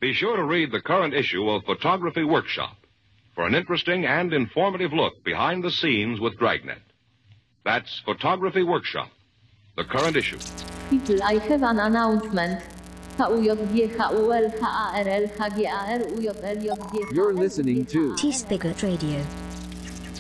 Be sure to read the current issue of Photography Workshop for an interesting and informative look behind the scenes with Dragnet. That's Photography Workshop, the current issue. People, I have an announcement. You're listening to T-Spigot Radio.